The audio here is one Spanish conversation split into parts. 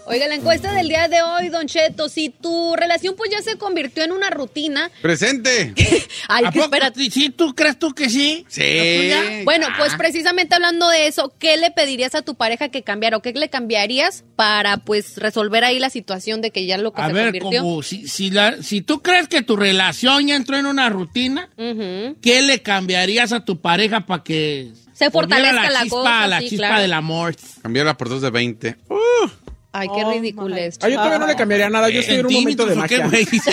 Oiga, la encuesta del día de hoy, Don Cheto, si tu relación pues ya se convirtió en una rutina... ¡Presente! Ay, que espérate. ¿Sí? ¿Tú crees tú que sí? Sí. Bueno, pues precisamente hablando de eso, ¿qué le pedirías a tu pareja que cambiara o qué le cambiarías para pues resolver ahí la situación de que ya lo que A se ver, convirtió? como si tú crees que tu relación ya entró en una rutina, ¿qué le cambiarías a tu pareja para que se fortalezca volviera la cosa, la sí, chispa claro. del amor? Cambiarla por 2 de 20. Ay, qué ridículo es. Yo todavía no le cambiaría nada. Yo estoy en un momento de magia.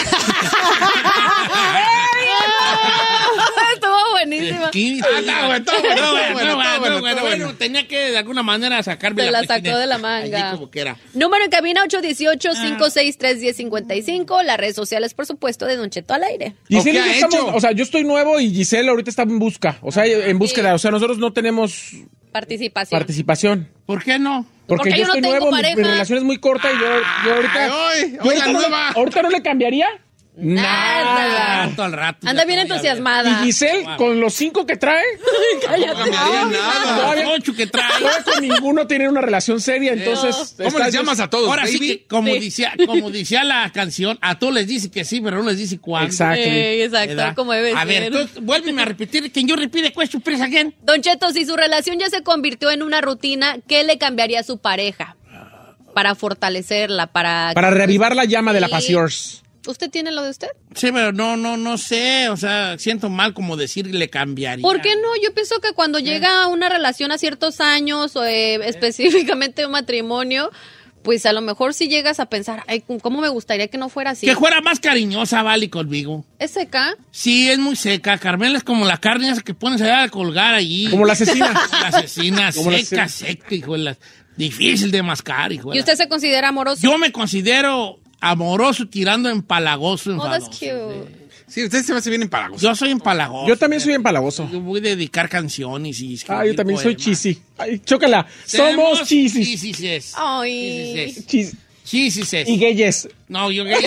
Estuvo buenísima. Bueno, tenía que de alguna manera sacarme Se la sacó presidenta. de la manga. Allí como que era. Número en cabina 818-563-1055. Las redes sociales, por supuesto, de Don Cheto al aire. Giselle, ¿O qué ha estamos, hecho? o sea, yo estoy nuevo y Giselle ahorita está en busca. O sea, en búsqueda. O sea, nosotros no tenemos participación. ¿Por qué no? Porque yo yo no estoy tengo nuevo, pareja. mi relación es muy corta y yo ahorita... Hoy la nueva. ¿Ahorita no le cambiaría? Nada. Al rato. Anda bien entusiasmada. Y Giselle, con los 5 que trae, No cambiaría nada. todavía, Los 8 que trae. todavía con ninguno tiene una relación seria, entonces... ¿Cómo les llamas a todos, Ahora sí baby? que, como decía la canción, a todos les dice que sí, pero no les dice cuándo. Exacto. Exacto, ¿Verdad? como debe A ser. ver, entonces, vuélveme a repetir. Can you repeat the question, please, again? Don Cheto, si su relación ya se convirtió en una rutina, ¿qué le cambiaría a su pareja? Para fortalecerla, para reavivar la llama de la Sí. pasión. ¿Usted tiene lo de usted? Sí, pero no sé. O sea, siento mal como decir le cambiaría. ¿Por qué no? Yo pienso que cuando llega una relación a ciertos años, o específicamente un matrimonio, pues a lo mejor si llegas a pensar, ay, ¿cómo me gustaría que no fuera así? Que fuera más cariñosa, Vali, conmigo. ¿Es seca? Sí, es muy seca. Carmela es como la carne esa que pones allá a colgar allí. Como la asesina. La asesina, Como la seca, asesina. seca, hijo de la... Difícil de mascar, hijo de ¿Y la- usted se considera amoroso? Yo me considero amoroso tirando empalagoso, Oh, enfadoso. that's cute. Sí, usted se me hace bien empalagoso. Yo soy empalagoso. Yo también soy empalagoso. Yo voy a dedicar canciones y escribir Ah, yo también soy poemas. cheesy. Ay, chócala. Somos cheesy. Chisis. Ay. Cheesy. Y gayes. No, yo gay.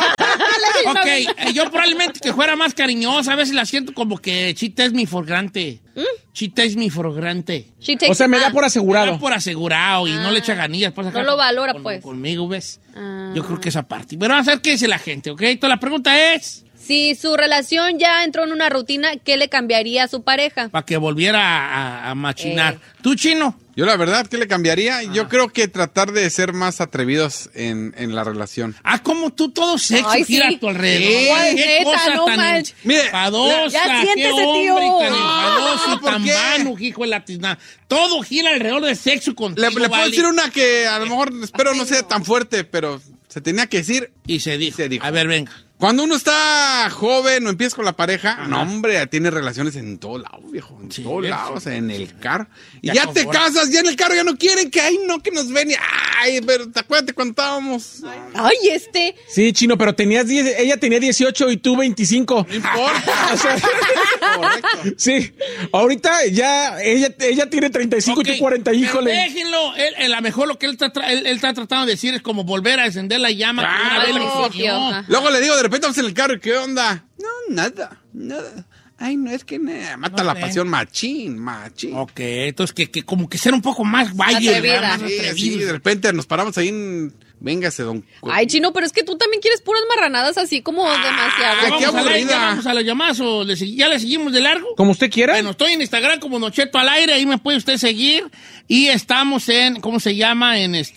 No. Ok, yo probablemente que fuera más cariñosa. A veces la siento como que she takes me for granted. She takes me for granted. She takes O sea, me da time. por asegurado. Me da por asegurado y no le echa ganillas. Para sacar No lo valora, con- pues. Conmigo, ¿ves? Ah. Yo creo que esa parte. Pero vamos a ver qué dice la gente, ¿ok? Entonces la pregunta es... Si su relación ya entró en una rutina, ¿qué le cambiaría a su pareja? Para que volviera a machinar. ¿Tú, Chino? Yo la verdad, ¿qué le cambiaría? Yo creo que tratar de ser más atrevidos en la relación. Ah, como tú todo sexo Ay, gira sí. a tu alrededor. Sí. Ay, Qué neta, cosa no tan manches. Mire, enfadosa, ya qué siéntese, hombre tío. tan enfadoso y ¿por tan qué? vano, hijo de la tiznada. Todo gira alrededor del sexo contigo, Le puedo vale. decir una que a lo mejor espero no sea tan fuerte, pero se tenía que decir. Y se dijo. Se dijo. A ver, venga. Cuando uno está joven o empieza con la pareja, no, hombre, tiene relaciones en todos lados, viejo. En Sí, todos eso. lados, en el carro. Y Ya ya te confort. casas, ya en el carro ya no quieren que, ay, no, que nos ven. Y, ay, pero te acuerdas cuando estábamos. Ay, Sí, Chino, pero ella tenía 18 y tú 25. No importa. O sea, Correcto. sí, ahorita ya ella tiene 35 Ok, y tú 40, pero híjole. déjenlo. Él, a lo mejor lo que él está tratando de decir es como volver a encender la llama. que una Claro. vez le Al principio, enseñó. ajá. Luego le digo, de repente vamos en el carro, ¿y qué onda? No, nada. Ay, no, es que mata No la sé. pasión, machín. Ok, entonces que como que ser un poco más guay. Atrevida. Más Sí, atrevido. sí, de repente nos paramos ahí en... Véngase, don... Ay, Chino, pero es que tú también quieres puras marranadas así como demasiado. Ay, qué Vamos a aburrida. vamos a las llamadas o ya le seguimos de largo. Como usted quiera. Bueno, estoy en Instagram como Don Cheto al aire, ahí me puede usted seguir. Y estamos en, ¿cómo se llama?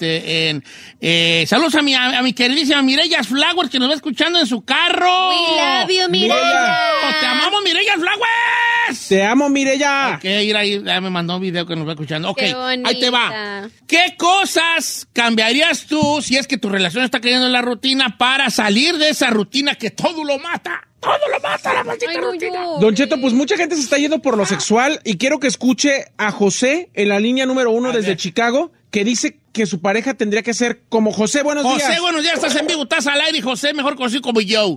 Saludos a mi queridísima Mireya Flowers, que nos va escuchando en su carro. We love you, Mireya. Oh, te amamos, Mireya Flowers. Te amo, Mireya. Ok, ir ahí, ya me mandó un video que nos va escuchando. Ok, Qué bonita. ahí te va. ¿Qué cosas cambiarías tú si es que tu relación está cayendo en la rutina para salir de esa rutina que todo lo mata? Todo lo mata, la maldita Ay, no, rutina. yo. Don Cheto, pues mucha gente se está yendo por lo sexual y quiero que escuche a José en la línea número 1 desde ver. Chicago, que dice que su pareja tendría que ser como José. Buenos José, días. buenos días, estás en vivo, estás al aire y José, mejor conocido como Joe.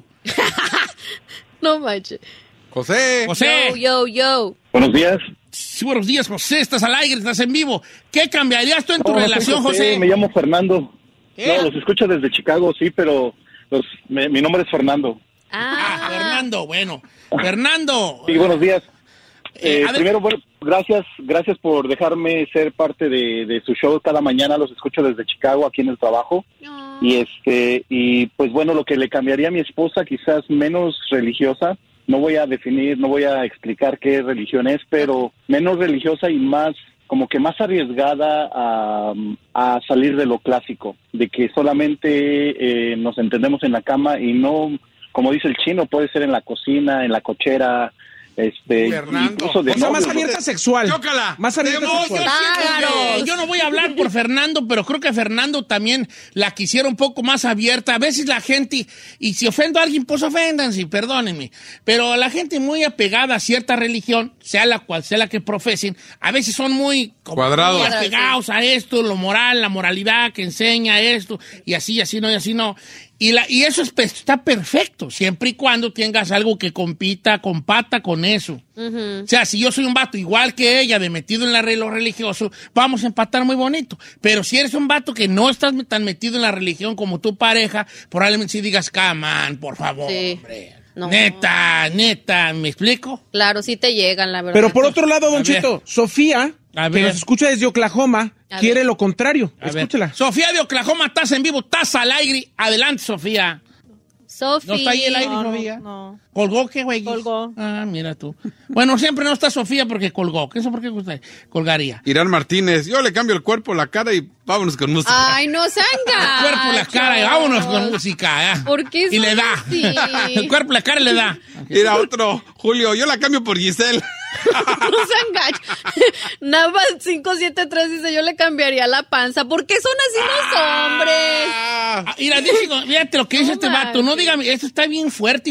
No manches. José. José. Yo. Buenos días. Sí, buenos días, José, estás al aire, estás en vivo. ¿Qué cambiarías tú en tu No, soy relación, José? Me llamo Fernando. ¿Qué? No, los escucho desde Chicago, sí, pero mi nombre es Fernando. Fernando, bueno. Fernando, Sí, buenos días. Primero, bueno, gracias por dejarme ser parte de su show cada mañana. Los escucho desde Chicago, aquí en el trabajo. No. Y pues bueno, lo que le cambiaría a mi esposa, quizás menos religiosa. No voy a explicar qué religión es, pero menos religiosa y más, como que más arriesgada a salir de lo clásico, de que solamente nos entendemos en la cama y no, como dice el chino, puede ser en la cocina, en la cochera, Fernando. incluso de O sea, más novios. abierta sexual. Chócala. Más abierta No, sexual. yo no voy a hablar por Fernando, pero creo que Fernando también la quisiera un poco más abierta. A veces la gente, y si ofendo a alguien, pues oféndanse, perdónenme. Pero la gente muy apegada a cierta religión, sea la cual sea la que profesen, a veces son muy Cuadrados. muy apegados a esto, lo moral, la moralidad que enseña esto, y así no. Y eso está perfecto, siempre y cuando tengas algo que compata con eso. Ujú. O sea, si yo soy un vato igual que ella, de metido en lo religioso, vamos a empatar muy bonito. Pero si eres un vato que no estás tan metido en la religión como tu pareja, probablemente sí digas, come on, por favor, Sí. hombre. No. Neta, ¿me explico? Claro, sí te llegan, la verdad. Pero por otro lado, A Don ver. Cheto, Sofía, A que ver. nos escucha desde Oklahoma, A quiere ver. lo contrario. A ver. Escúchela. Sofía de Oklahoma, estás en vivo, estás al aire. Adelante, Sofía. Sofi. ¿No está ahí el aire, Sofía? No. ¿Colgó qué, güey? Colgó. Ah, mira tú. Bueno, siempre no está Sofía porque colgó. ¿Qué sé por qué colgaría? Irán Martínez, yo le cambio el cuerpo, la cara y vámonos con música. Ay, no sean El cuerpo, la cara, y vámonos con música. ¿eh? ¿Por qué Y son le da. así? El cuerpo, la cara le da. Mira otro, Julio, yo la cambio por Giselle. No sean gachos. Nava 573 dice, yo le cambiaría la panza. ¿Por qué son así los hombres? Ah, mira, fíjate lo que dice No este vato. No manches. diga, esto está bien fuerte,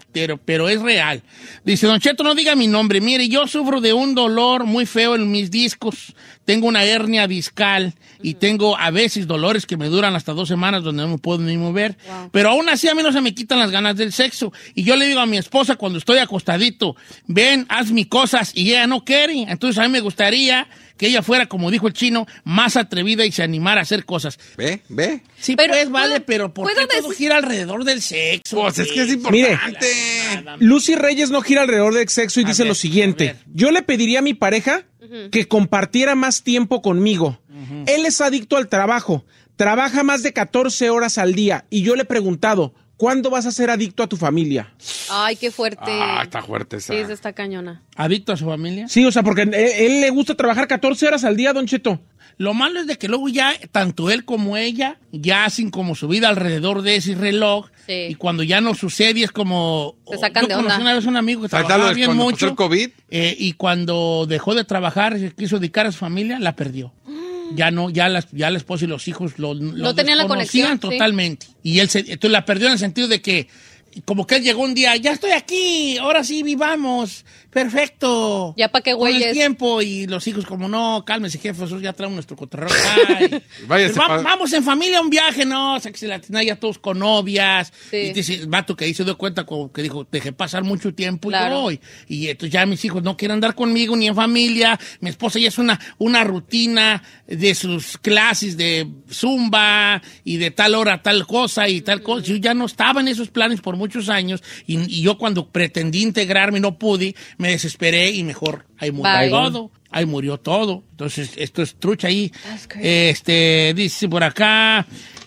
pero es real. Dice, Don Cheto, no diga mi nombre. Mire, yo sufro de un dolor muy feo en mis discos. Tengo una hernia discal y tengo a veces dolores que me duran hasta 2 semanas donde no me puedo ni mover. Wow. Pero aún así a mí no se me quitan las ganas del sexo. Y yo le digo a mi esposa cuando estoy acostadito, ven, haz mis cosas, y ella no quiere. Entonces a mí me gustaría que ella fuera, como dijo el chino, más atrevida y se animara a hacer cosas. Ve. Sí, Pero, pues, vale, ¿puedo- pero ¿por puedo qué todo gira alrededor del sexo? Pues es que es Mire. importante. Lucy Reyes no gira alrededor del sexo y A dice ver, lo a siguiente. ver. Yo le pediría a mi pareja que compartiera más tiempo conmigo. Él es adicto al trabajo. Trabaja más de 14 horas al día. Y yo le he preguntado, ¿cuándo vas a ser adicto a tu familia? Ay, qué fuerte. Ah, está fuerte esa. Sí, esa está cañona. ¿Adicto a su familia? Sí, o sea, porque él le gusta trabajar 14 horas al día, Don Cheto. Lo malo es de que luego ya, tanto él como ella, ya hacen como su vida alrededor de ese reloj. Sí. Y cuando ya no sucede, es como... Se sacan yo de conocí onda. una vez un amigo que Ahí está trabajaba lo de bien cuando pasó mucho. el COVID. Y cuando dejó de trabajar, se quiso dedicar a su familia, la perdió. Ya no, ya la esposa y los hijos lo tenían la conexión, sí. totalmente. Y entonces la perdió en el sentido de que, como que él llegó un día, ya estoy aquí, ahora sí vivamos, perfecto. Ya pa' qué Con el güeyes. tiempo, y los hijos como, no, cálmese, jefe, nosotros ya traemos nuestro cotorreo. Váyase Vamos en familia a un viaje, no, o sea, que se la tenía ya todos con novias. Sí. Y dice, el vato que ahí se dio cuenta, como que dijo, dejé pasar mucho tiempo Claro. y yo voy. Y entonces ya mis hijos no quieren andar conmigo ni en familia. Mi esposa ya es una rutina de sus clases de zumba y de tal hora tal cosa y tal cosa. Yo ya no estaba en esos planes por muchos años y yo cuando pretendí integrarme no pude, me desesperé y mejor ahí murió Bye. todo. Ahí murió todo. Entonces, esto es trucha ahí. That's crazy. Dice por acá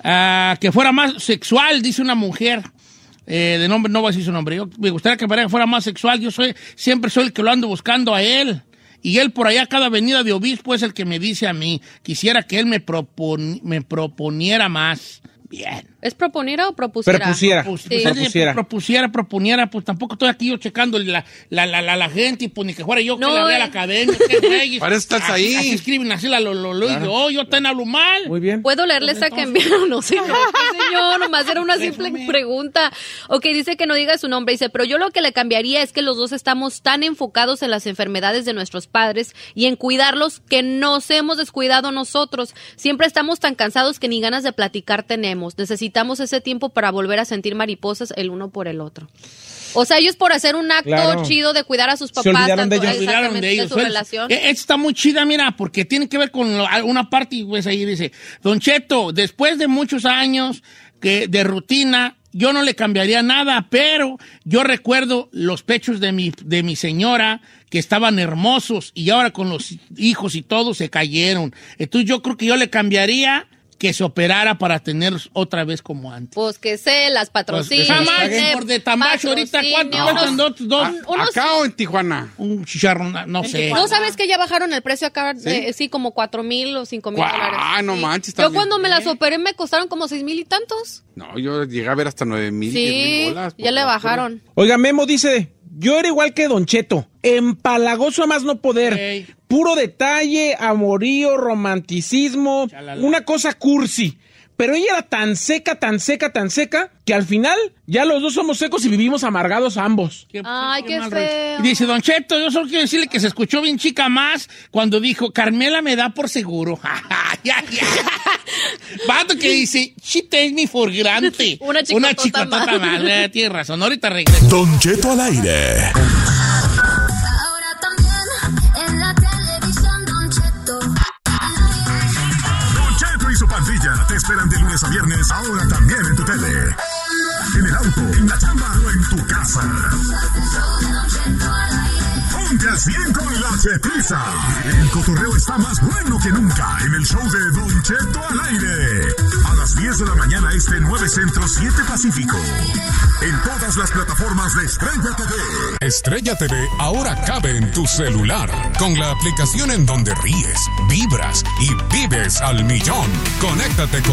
que fuera más sexual, dice una mujer. De nombre, no voy a decir su nombre. Yo me gustaría que mi pareja fuera más sexual. Siempre soy el que lo ando buscando a él. Y él por allá, cada avenida de obispo, es el que me dice a mí. Quisiera que él me proponiera más. Bien. ¿Es proponiera o propusiera? Propusiera. Pues, Sí. proponiera, pues tampoco estoy aquí yo checando la gente, y pues ni que fuera yo No, que la vea la academia. qué güeyes. Para eso estás ahí. Así escriben así y yo te hablo mal. Muy bien. ¿Puedo leerle esta que enviaron? No, señor. Sí, señor, nomás era una simple Déjame. pregunta. Ok, dice que no diga su nombre. Dice, pero yo lo que le cambiaría es que los dos estamos tan enfocados en las enfermedades de nuestros padres y en cuidarlos que nos hemos descuidado nosotros. Siempre estamos tan cansados que ni ganas de platicar tenemos. Necesitamos ese tiempo para volver a sentir mariposas el uno por el otro. O sea, ellos por hacer un acto Claro. chido de cuidar a sus Se papás, olvidaron de tanto- ellos. Olvidaron exactamente, de ellos. su relación. Esta está muy chida, mira, porque tiene que ver con una parte, pues ahí dice, Don Cheto, después de muchos años de rutina, yo no le cambiaría nada, pero yo recuerdo los pechos de mi señora, que estaban hermosos y ahora con los hijos y todo se cayeron. Entonces yo creo que yo le cambiaría que se operara para tener otra vez como antes. Pues que se las patrocine. Jamás por de tamacho ahorita, ¿cuánto cuestan dos? ¿Acá o en Tijuana? Un chicharrón, no sé. ¿No sabes que ya bajaron el precio acá? Sí, como 4,000 o 5,000 dólares. Ah, no manches. Yo cuando me las operé me costaron como 6,000 y tantos. No, yo llegué a ver hasta 9,000. Sí, bolas, ya le bajaron. Oiga, Memo dice, yo era igual que Don Cheto, empalagoso a más no poder. Ey. Puro detalle, amorío, romanticismo, Chalala. una cosa cursi. Pero ella era tan seca, que al final ya los dos somos secos y vivimos amargados ambos. Ay, qué mal feo. Y dice, Don Cheto, yo solo quiero decirle que se escuchó bien chica más cuando dijo, Carmela me da por seguro. Ya. Vato que dice, she takes me for granted. Una chicotota más. más. Tienes razón, ahorita regreso. Don Cheto al aire. Ahora también en la televisión, Don Cheto. Don Cheto y su pandilla te esperan de lunes a viernes, ahora también en tu tele. En el auto, en la chamba o en tu casa. Ponte al 100 con la Chetiza. El cotorreo está más bueno que nunca en el show de Don Cheto al aire. A las 10 de la mañana 9 Centro, 7 Pacífico. En todas las plataformas de Estrella TV. Estrella TV ahora cabe en tu celular, con la aplicación en donde ríes, vibras y vives al millón. Conéctate con